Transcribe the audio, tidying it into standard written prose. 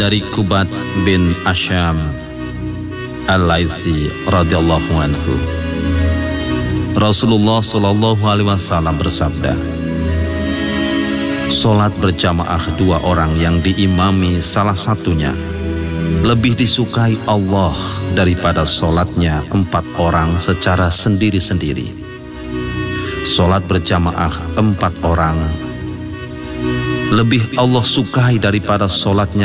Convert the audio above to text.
Dari Kubat bin Asyam Al-Laitsi radhiyallahu anhu, Rasulullah sallallahu alaihi wasallam bersabda, "Salat berjamaah dua orang yang diimami salah satunya lebih disukai Allah daripada salatnya empat orang secara sendiri-sendiri. Salat berjamaah empat orang lebih Allah sukai daripada salatnya